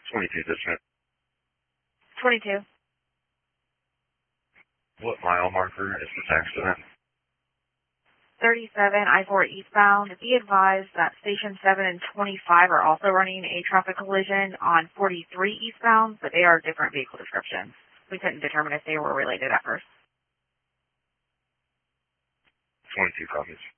22 dispatch. 22. What mile marker is this accident? 37 I-4 eastbound. Be advised that Station 7 and 25 are also running a traffic collision on 43 eastbound, but they are different vehicle descriptions. We couldn't determine if they were related at first. 22 copies.